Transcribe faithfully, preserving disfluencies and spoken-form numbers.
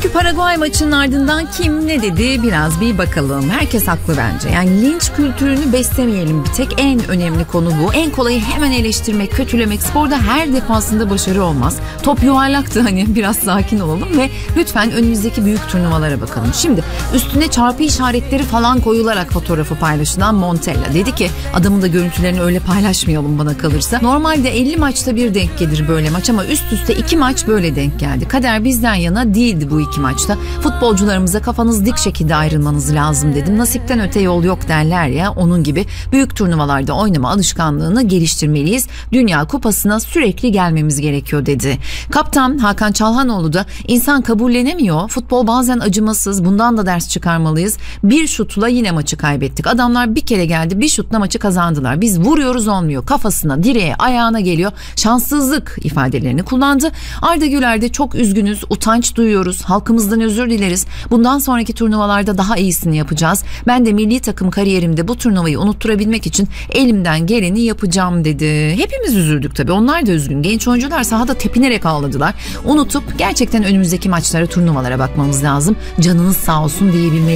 Dünkü Paraguay maçının ardından kim ne dedi biraz bir bakalım. Herkes haklı bence. Yani linç kültürünü beslemeyelim bir tek. En önemli konu bu. En kolayı hemen eleştirmek, kötülemek. Sporda her defasında başarı olmaz. Top yuvarlaktı, hani biraz sakin olalım ve lütfen önümüzdeki büyük turnuvalara bakalım. Şimdi üstüne çarpı işaretleri falan koyularak fotoğrafı paylaşılan Montella dedi ki adamın da görüntülerini öyle paylaşmayalım bana kalırsa. Normalde elli maçta bir denk gelir böyle maç ama üst üste iki maç böyle denk geldi. Kader bizden yana değildi bu iki maçta. Futbolcularımıza kafanız dik şekilde ayrılmanız lazım dedim. Nasipten öte yol yok derler ya, onun gibi büyük turnuvalarda oynama alışkanlığını geliştirmeliyiz. Dünya Kupası'na sürekli gelmemiz gerekiyor dedi. Kaptan Hakan Çalhanoğlu da insan kabullenemiyor. Futbol bazen acımasız. Bundan da ders çıkarmalıyız. Bir şutla yine maçı kaybettik. Adamlar bir kere geldi, bir şutla maçı kazandılar. Biz vuruyoruz olmuyor. Kafasına, direğe, ayağına geliyor. Şanssızlık ifadelerini kullandı. Arda Güler de çok üzgünüz, utanç duyuyoruz. Halkımızdan özür dileriz. Bundan sonraki turnuvalarda daha iyisini yapacağız. Ben de milli takım kariyerimde bu turnuvayı unutturabilmek için elimden geleni yapacağım dedi. Hepimiz üzüldük tabii. Onlar da üzgün. Genç oyuncular sahada tepinerek ağladılar. Unutup gerçekten önümüzdeki maçlara, turnuvalara bakmamız lazım. Canınız sağ olsun diyebilmeliyiz.